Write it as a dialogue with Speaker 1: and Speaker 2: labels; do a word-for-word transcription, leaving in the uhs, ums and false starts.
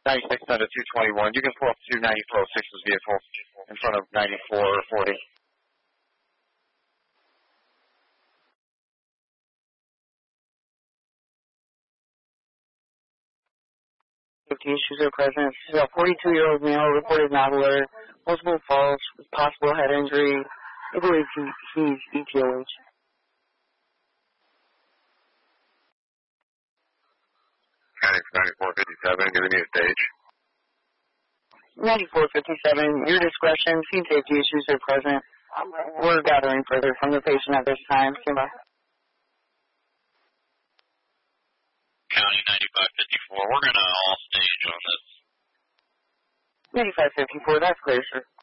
Speaker 1: ninety-six under two twenty-one. You can pull up to ninety-four oh six's vehicle in front of ninety-four forty.
Speaker 2: Safety issues are present. This is a forty-two-year-old male reported not alert, multiple falls, with possible head injury. I believe he, he's E T O H.
Speaker 3: ninety-four fifty-seven, do we need a stage?
Speaker 2: ninety-four fifty-seven, your discretion, scene safety issues are present. We're gathering further from the patient at this time. Stand by.
Speaker 4: County ninety-five fifty-four, we're going to all stage on this.
Speaker 2: ninety-five fifty-four, that's clear, sir.